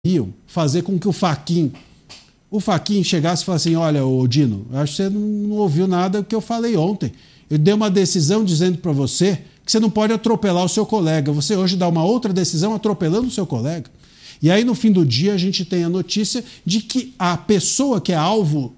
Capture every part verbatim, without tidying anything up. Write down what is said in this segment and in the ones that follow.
iam fazer com que o Fachin, o Fachin chegasse e falasse assim, olha, ô Dino, eu acho que você não, não ouviu nada do que eu falei ontem. Eu dei uma decisão dizendo para você que você não pode atropelar o seu colega. Você hoje dá uma outra decisão atropelando o seu colega. E aí, no fim do dia, a gente tem a notícia de que a pessoa que é alvo,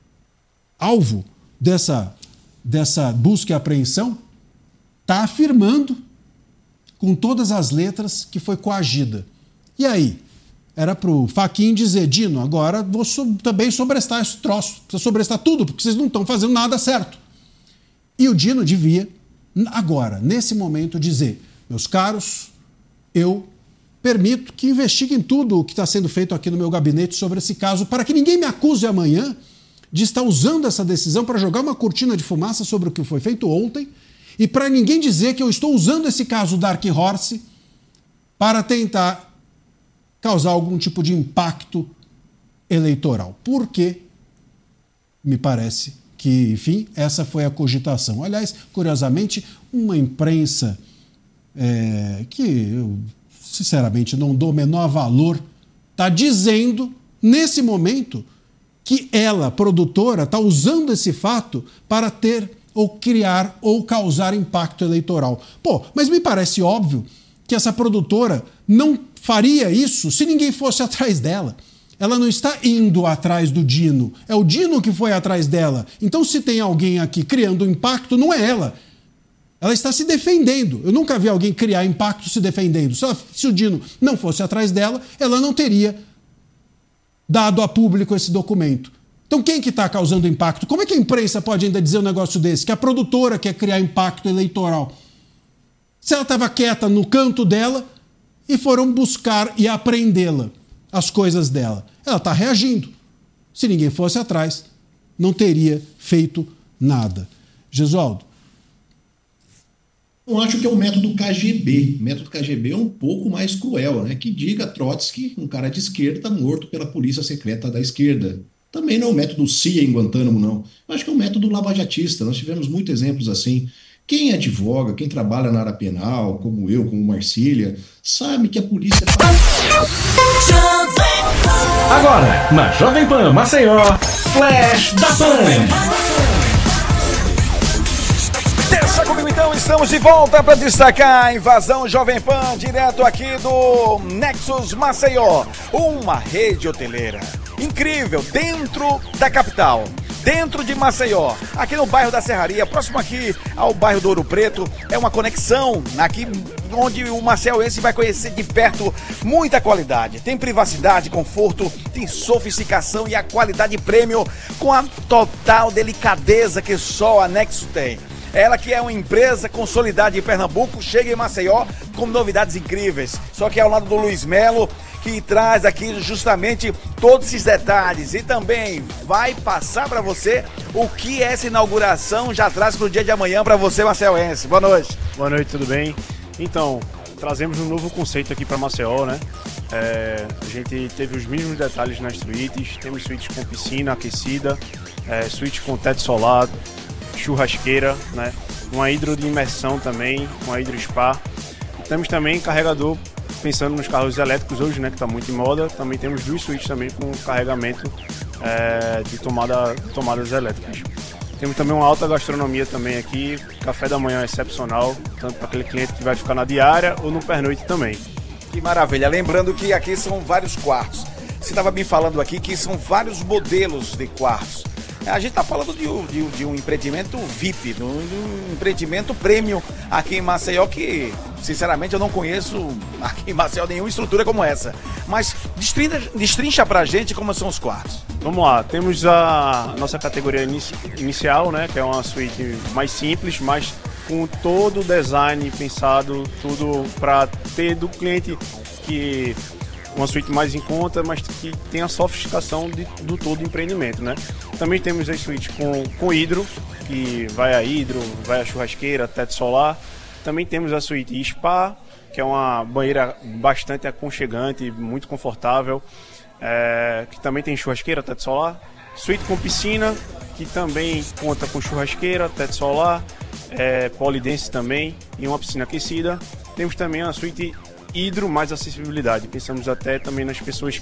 alvo dessa, dessa busca e apreensão está afirmando com todas as letras que foi coagida. E aí? Era para o Fachin dizer, Dino, agora vou so- também sobrestar esse troço. Precisa sobrestar tudo, porque vocês não estão fazendo nada certo. E o Dino devia, agora, nesse momento, dizer, meus caros, eu permito que investiguem tudo o que está sendo feito aqui no meu gabinete sobre esse caso, para que ninguém me acuse amanhã de estar usando essa decisão para jogar uma cortina de fumaça sobre o que foi feito ontem e para ninguém dizer que eu estou usando esse caso Dark Horse para tentar causar algum tipo de impacto eleitoral. Porque me parece que, enfim, essa foi a cogitação. Aliás, curiosamente, uma imprensa é, que eu, sinceramente, não dou o menor valor, está dizendo, nesse momento, que ela, produtora, está usando esse fato para ter ou criar ou causar impacto eleitoral. Pô, mas me parece óbvio que essa produtora não faria isso se ninguém fosse atrás dela. Ela não está indo atrás do Dino. É o Dino que foi atrás dela. Então, se tem alguém aqui criando impacto, não é ela. Ela está se defendendo. Eu nunca vi alguém criar impacto se defendendo. Se, ela, se o Dino não fosse atrás dela, ela não teria dado a público esse documento. Então, quem que está causando impacto? Como é que a imprensa pode ainda dizer um negócio desse? Que a produtora quer criar impacto eleitoral. Se ela estava quieta no canto dela e foram buscar e apreendê-la, as coisas dela. Ela está reagindo. Se ninguém fosse atrás, não teria feito nada. Gesualdo. Eu acho que é o método K G B. O método K G B é um pouco mais cruel, né? Que diga Trotsky, um cara de esquerda, morto pela polícia secreta da esquerda. Também não é o método C I A em Guantánamo, não. Eu acho que é o método lavajatista. Nós tivemos muitos exemplos assim. Quem advoga, quem trabalha na área penal, como eu, como Marcília, sabe que a polícia faz... Agora, na Jovem Pan Maceió, Flash da Pan. Deixa comigo então, estamos de volta para destacar a invasão Jovem Pan, direto aqui do Nexus Maceió, uma rede hoteleira incrível dentro da capital. Dentro de Maceió, aqui no bairro da Serraria, próximo aqui ao bairro do Ouro Preto, é uma conexão aqui onde o maceiense vai conhecer de perto muita qualidade. Tem privacidade, conforto, tem sofisticação e a qualidade prêmio com a total delicadeza que só a Nexus tem. Ela que é uma empresa consolidada em Pernambuco, chega em Maceió com novidades incríveis. Só que ao lado do Luiz Melo, que traz aqui justamente todos esses detalhes e também vai passar para você o que essa inauguração já traz para o dia de amanhã para você, maceiense. Boa noite. Boa noite, tudo bem? Então, trazemos um novo conceito aqui para Maceió, né? É, a gente teve os mesmos detalhes nas suítes, temos suítes com piscina aquecida, é, suítes com teto solar, churrasqueira, né? Uma hidro de imersão também, uma hidro spa. Temos também carregador, pensando nos carros elétricos hoje, né, que está muito em moda. Também temos duas suítes também com carregamento é, de tomada, tomadas elétricas. Temos também uma alta gastronomia também aqui, café da manhã excepcional, tanto para aquele cliente que vai ficar na diária ou no pernoite também. Que maravilha, lembrando que aqui são vários quartos. Você estava me falando aqui que são vários modelos de quartos. A gente está falando de, de, de um empreendimento V I P, de um empreendimento premium aqui em Maceió, que sinceramente eu não conheço aqui em Maceió nenhuma estrutura como essa. Mas destrincha, destrincha pra gente como são os quartos. Vamos lá, temos a nossa categoria inici- inicial, né, que é uma suíte mais simples, mas com todo o design pensado, tudo para ter do cliente que... uma suíte mais em conta, mas que tem a sofisticação de, do todo empreendimento, né? Também temos as suítes com, com hidro, que vai a hidro, vai a churrasqueira, teto solar. Também temos a suíte spa, que é uma banheira bastante aconchegante, muito confortável, é, que também tem churrasqueira, teto solar. Suíte com piscina, que também conta com churrasqueira, teto solar, é, polidense também, e uma piscina aquecida. Temos também a suíte hidro mais acessibilidade. Pensamos até também nas pessoas